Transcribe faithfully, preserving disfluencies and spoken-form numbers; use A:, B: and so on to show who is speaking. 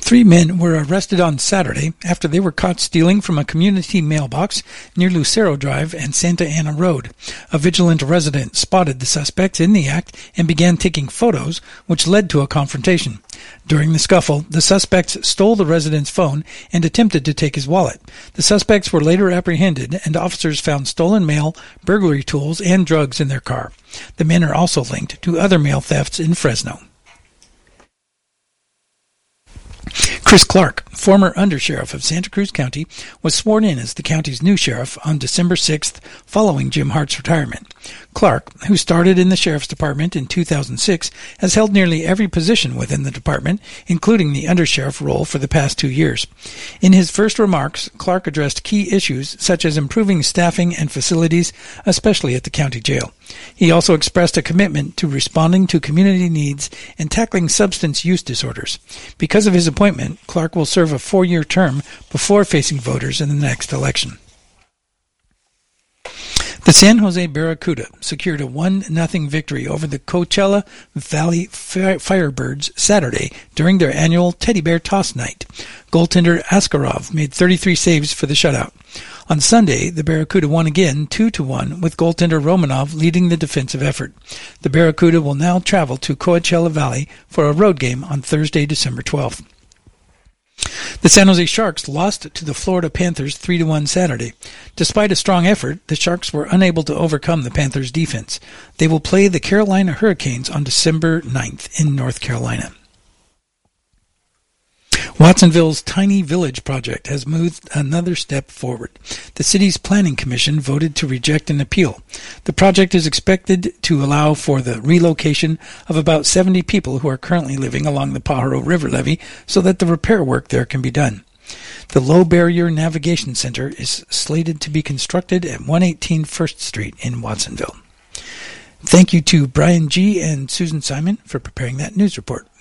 A: Three men were arrested on Saturday after they were caught stealing from a community mailbox near Lucero Drive and Santa Ana Road. A vigilant resident spotted the suspects in the act and began taking photos, which led to a confrontation. During the scuffle, the suspects stole the resident's phone and attempted to take his wallet. The suspects were later apprehended, and officers found stolen mail, burglary tools, and drugs in their car. The men are also linked to other mail thefts in Fresno. Chris Clark, former undersheriff of Santa Cruz County, was sworn in as the county's new sheriff on December sixth, following Jim Hart's retirement. Clark, who started in the sheriff's department in two thousand six, has held nearly every position within the department, including the undersheriff role for the past two years. In his first remarks, Clark addressed key issues such as improving staffing and facilities, especially at the county jail. He also expressed a commitment to responding to community needs and tackling substance use disorders. Because of his appointment, Clark will serve a four-year term before facing voters in the next election. The San Jose Barracuda secured a one nothing victory over the Coachella Valley Firebirds Saturday during their annual Teddy Bear Toss Night. Goaltender Askarov made thirty-three saves for the shutout. On Sunday, the Barracuda won again two to one, with goaltender Romanov leading the defensive effort. The Barracuda will now travel to Coachella Valley for a road game on Thursday, December twelfth. The San Jose Sharks lost to the Florida Panthers three to one Saturday. Despite a strong effort, the Sharks were unable to overcome the Panthers' defense. They will play the Carolina Hurricanes on December ninth in North Carolina. Watsonville's Tiny Village project has moved another step forward. The city's planning commission voted to reject an appeal. The project is expected to allow for the relocation of about seventy people who are currently living along the Pajaro River levee so that the repair work there can be done. The Low Barrier Navigation Center is slated to be constructed at one eighteen First Street in Watsonville. Thank you to Brian G. and Susan Simon for preparing that news report.